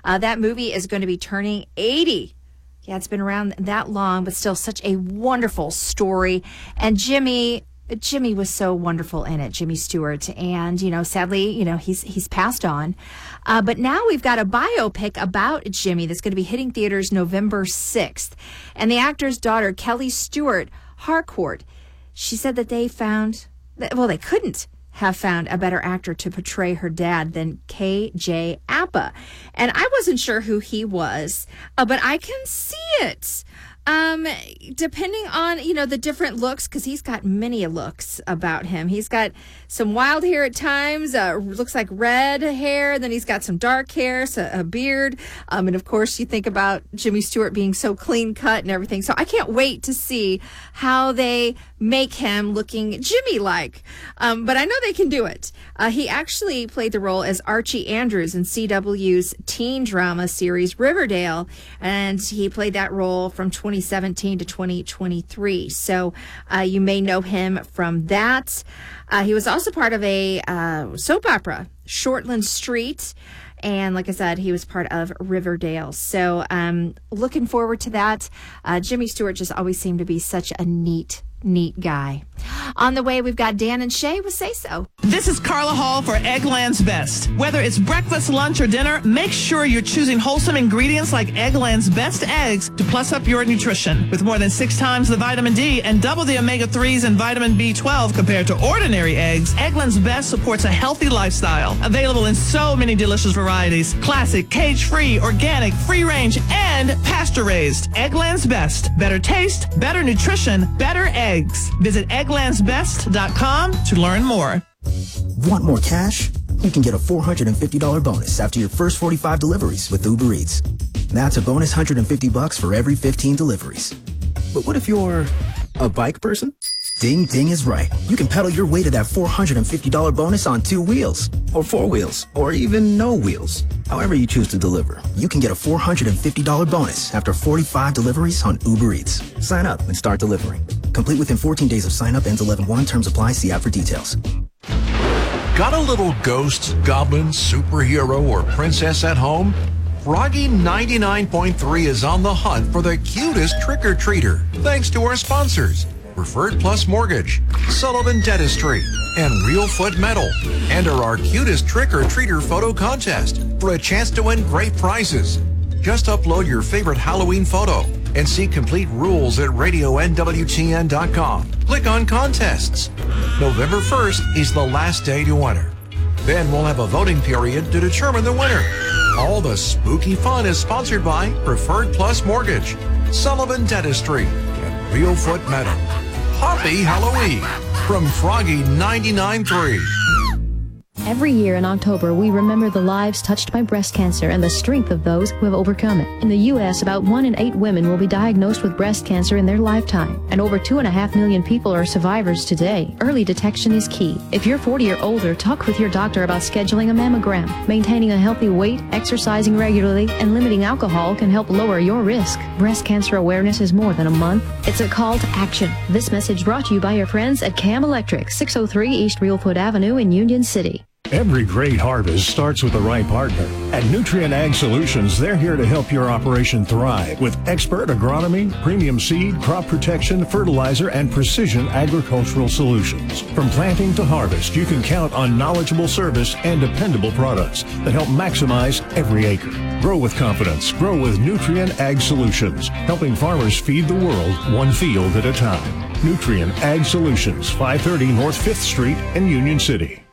That movie is going to be turning 80. Yeah, it's been around that long, but still such a wonderful story. And Jimmy was so wonderful in it, Jimmy Stewart. And, sadly, he's passed on. But now we've got a biopic about Jimmy that's going to be hitting theaters November 6th. And the actor's daughter, Kelly Stewart Harcourt, she said that they couldn't have found a better actor to portray her dad than KJ Apa. And I wasn't sure who he was, but I can see it. Depending on, the different looks, because he's got many looks about him. He's got some wild hair at times, looks like red hair. Then he's got some dark hair, so a beard. And of course, you think about Jimmy Stewart being so clean cut and everything. So I can't wait to see how they make him looking Jimmy-like. But I know they can do it. He actually played the role as Archie Andrews in CW's teen drama series Riverdale. And he played that role from 2017 to 2023. So you may know him from that. He was also part of a soap opera, Shortland Street. And like I said, he was part of Riverdale. So looking forward to that. Jimmy Stewart just always seemed to be such a neat guy. On the way, we've got Dan and Shay with Say So. This is Carla Hall for Eggland's Best. Whether it's breakfast, lunch, or dinner, make sure you're choosing wholesome ingredients like Eggland's Best eggs to plus up your nutrition. With more than 6 times the vitamin D and double the omega-3s and vitamin B12 compared to ordinary eggs, Eggland's Best supports a healthy lifestyle. Available in so many delicious varieties: classic, cage-free, organic, free-range, and pasture-raised. Eggland's Best. Better taste, better nutrition, better eggs. Visit egglandsbest.com to learn more. Want more cash? You can get a $450 bonus after your first 45 deliveries with Uber Eats. That's a bonus $150 for every 15 deliveries. But what if you're a bike person? Ding Ding is right. You can pedal your way to that $450 bonus on 2 wheels, or 4 wheels, or even no wheels. However you choose to deliver, you can get a $450 bonus after 45 deliveries on Uber Eats. Sign up and start delivering. Complete within 14 days of sign up. Ends 11/1. Terms apply. See app for details. Got a little ghost, goblin, superhero, or princess at home? Froggy 99.3 is on the hunt for the cutest trick-or-treater, thanks to our sponsors: Preferred Plus Mortgage, Sullivan Dentistry, and Real Foot Metal. Enter our cutest trick-or-treater photo contest for a chance to win great prizes. Just upload your favorite Halloween photo and see complete rules at radionwtn.com. Click on contests. November 1st is the last day to enter. Then we'll have a voting period to determine the winner. All the spooky fun is sponsored by Preferred Plus Mortgage, Sullivan Dentistry, and Real Foot Metal. Happy Halloween from Froggy 99.3. Every year in October, we remember the lives touched by breast cancer and the strength of those who have overcome it. In the U.S., about 1 in 8 women will be diagnosed with breast cancer in their lifetime, and over 2.5 million people are survivors today. Early detection is key. If you're 40 or older, talk with your doctor about scheduling a mammogram. Maintaining a healthy weight, exercising regularly, and limiting alcohol can help lower your risk. Breast cancer awareness is more than a month. It's a call to action. This message brought to you by your friends at Cam Electric, 603 East Reelfoot Avenue in Union City. Every great harvest starts with the right partner. At Nutrien Ag Solutions, they're here to help your operation thrive with expert agronomy, premium seed, crop protection, fertilizer, and precision agricultural solutions. From planting to harvest, you can count on knowledgeable service and dependable products that help maximize every acre. Grow with confidence. Grow with Nutrien Ag Solutions, helping farmers feed the world one field at a time. Nutrien Ag Solutions, 530 North 5th Street in Union City.